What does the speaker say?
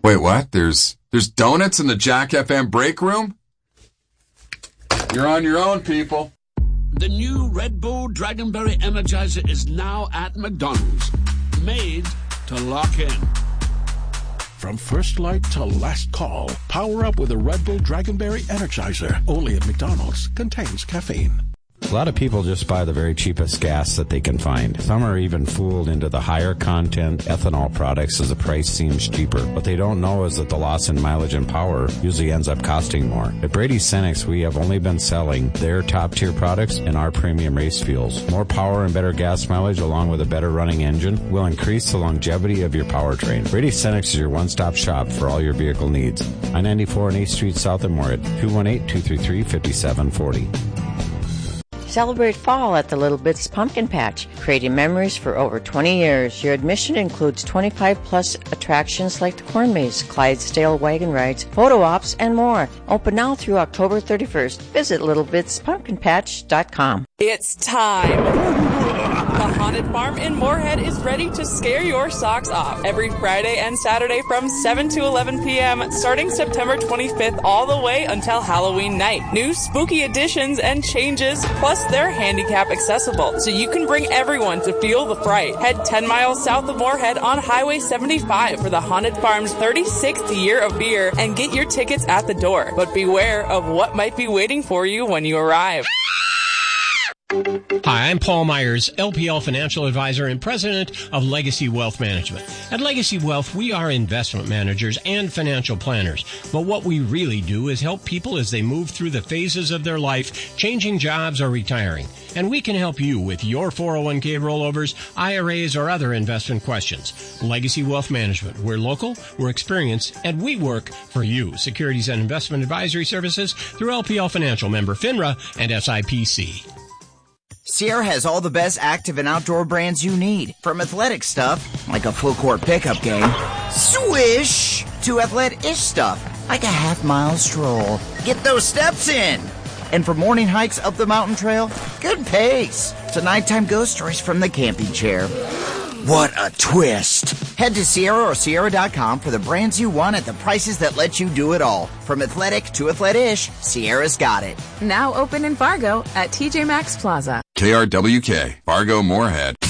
Wait, what? There's donuts in the Jack FM break room? You're on your own, people. The new Red Bull Dragonberry Energizer is now at McDonald's. Made to lock in. From first light to last call, power up with a Red Bull Dragonberry Energizer. Only at McDonald's. Contains caffeine. A lot of people just buy the very cheapest gas that they can find. Some are even fooled into the higher content ethanol products as the price seems cheaper. What they don't know is that the loss in mileage and power usually ends up costing more. At Brady Cenex, we have only been selling their top-tier products and our premium race fuels. More power and better gas mileage along with a better running engine will increase the longevity of your powertrain. Brady Cenex is your one-stop shop for all your vehicle needs. I-94 and 8th Street South of Moorhead, 218-233-5740. Celebrate fall at the Little Bits Pumpkin Patch, creating memories for over 20 years. Your admission includes 25-plus attractions like the Corn Maze, Clydesdale wagon rides, photo ops, and more. Open now through October 31st. Visit littlebitspumpkinpatch.com. It's time. The Haunted Farm in Moorhead is ready to scare your socks off every Friday and Saturday from 7 to 11 p.m. starting September 25th all the way until Halloween night. New spooky additions and changes, plus they're handicap accessible, so you can bring everyone to feel the fright. Head 10 miles south of Moorhead on Highway 75 for the Haunted Farm's 36th year of beer and get your tickets at the door. But beware of what might be waiting for you when you arrive. Hi, I'm Paul Myers, LPL Financial Advisor and President of Legacy Wealth Management. At Legacy Wealth, we are investment managers and financial planners. But what we really do is help people as they move through the phases of their life, changing jobs or retiring. And we can help you with your 401k rollovers, IRAs, or other investment questions. Legacy Wealth Management. We're local, we're experienced, and we work for you. Securities and investment advisory services through LPL Financial, member FINRA and SIPC. Sierra has all the best active and outdoor brands you need. From athletic stuff, like a full court pickup game, swish, to athletic-ish stuff, like a half-mile stroll. Get those steps in. And for morning hikes up the mountain trail, good pace. To nighttime ghost stories from the camping chair. What a twist. Head to Sierra or Sierra.com for the brands you want at the prices that let you do it all. From athletic to athletic-ish, Sierra's got it. Now open in Fargo at TJ Maxx Plaza. KRWK, Fargo Moorhead.